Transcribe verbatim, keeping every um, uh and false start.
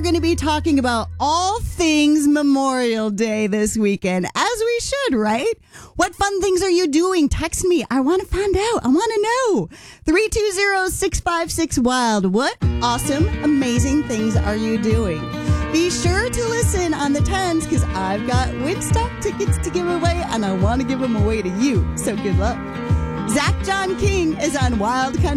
going to be talking about all things Memorial Day this weekend, as we should, right? What fun things are you doing? Text me. I want to find out. I want to know. three two zero, six five six, wild. What awesome, amazing things are you doing? Be sure to listen on the tens because I've got Woodstock tickets to give away, and I want to give them away to you. So good luck. Zach John King is on Wild Country.